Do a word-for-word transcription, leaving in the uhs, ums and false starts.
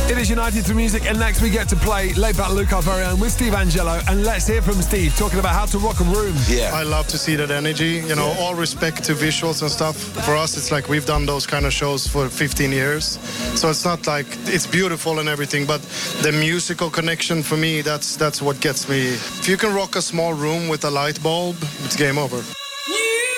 It is United Through Music, and next we get to play Laid Back Luke, our very own, with Steve Angelo. And let's hear from Steve talking about how to rock a room. Yeah. I love to see that energy. You know, all respect to visuals and stuff. For us, it's like we've done those kind of shows for fifteen years. So it's not like it's beautiful and everything, but the musical connection for me, that's that's what gets me. If you can rock a small room with a light bulb, it's game over.